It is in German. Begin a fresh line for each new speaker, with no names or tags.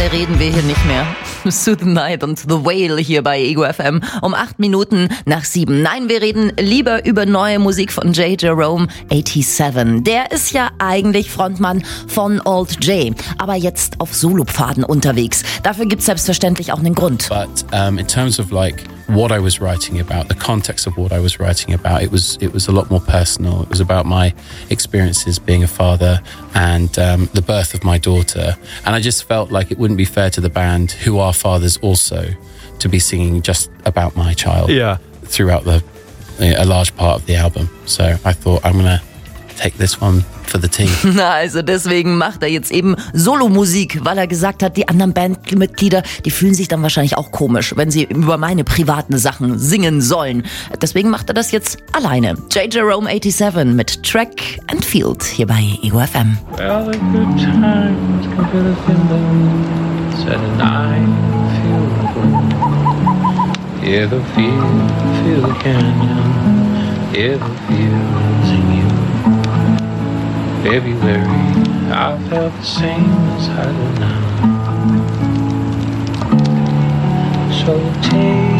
lange reden wir hier nicht mehr. Sue the Night und The Whale hier bei Ego FM um 8 Minuten nach 7. Nein, wir reden lieber über neue Musik von J. Jerome 87. Der ist ja eigentlich Frontmann von Alt J, aber jetzt auf Solopfaden unterwegs. Dafür gibt's selbstverständlich auch einen Grund.
But in terms of like what I was writing about, the context of what I was writing about, it was a lot more personal. It was about my experiences being a father and the birth of my daughter. And I just felt like it wouldn't be fair to the band, who are fathers also, to be singing just about my child throughout a large part of the album. So I thought, I'm gonna take this one for the team.
Na, also deswegen macht er jetzt eben Solomusik, weil er gesagt hat, die anderen Bandmitglieder, die fühlen sich dann wahrscheinlich auch komisch, wenn sie über meine privaten Sachen singen sollen. Deswegen macht er das jetzt alleine. J. Jerome 87 mit Track and Field hier bei Ego FM.
Well, the good times can fill a thimble, said and I feel the glow. Hear the feel the canyon, hear the fields in you. February, I felt the same as I do now. So take